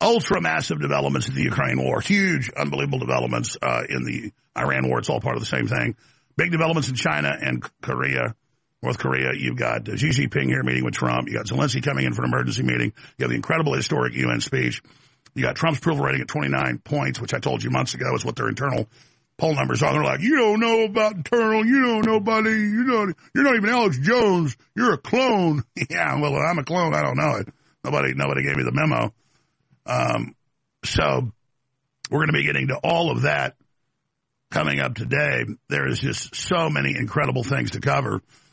ultra-massive developments in the Ukraine war. Huge, unbelievable developments in the Iran war. It's all part of the same thing. Big developments in China and Korea. North Korea, you've got Xi Jinping here meeting with Trump. You got Zelensky coming in for an emergency meeting. You have the incredible historic UN speech. You got Trump's approval rating at 29 points, which I told you months ago is what their internal poll numbers are. They're like, you don't know about internal. You don't know nobody. You're not even Alex Jones. You're a clone. Yeah, well, I'm a clone. I don't know it. Nobody gave me the memo. So we're going to be getting to all of that coming up today. There is just so many incredible things to cover.